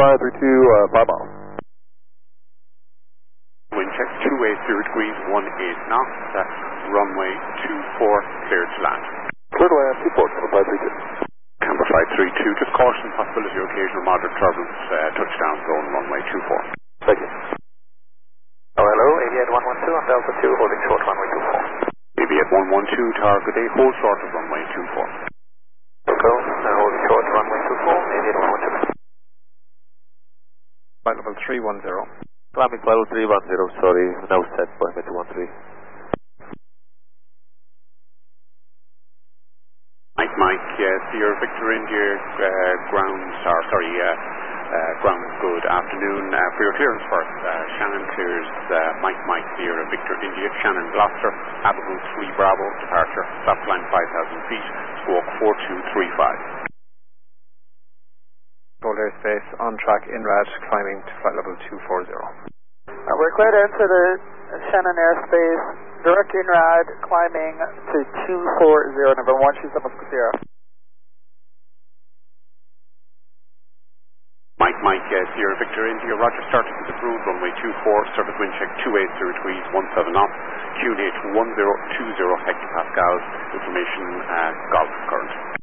532, 5 miles. Wind check 280 degrees, 18 knots, runway 24, cleared to land. Clear to land, 24, Canberra 532. Canberra 532, just caution, possibility of occasional moderate turbulence, touchdown zone, runway 24. Thank you. Oh, hello, Aviate 112 on Delta 2, holding short runway 24. Aviate 112, target A, hold short of runway 24. Go, holding short runway 24, Aviate 112. Flight level 310. Climbing level 310, sorry, now set by 213. Mike, Sierra Victor India, ground good afternoon. For your clearance first, Shannon clears Mike, Sierra Victor India, Shannon Gloucester, Abigail 3 Bravo, departure, stop line 5,000 feet, squawk 4235. Hold airspace, on track, INRAD, climbing to flight level 240. We're clear to enter the Shannon airspace, direct INRAD, climbing to 240, number 1, choose Moscow Sierra. Mike, Sierra Victor India, Roger, started to the groove, runway 24, surface wind check 280 degrees, 17 knots, QNH 1020 hectopascals, information Gulf current.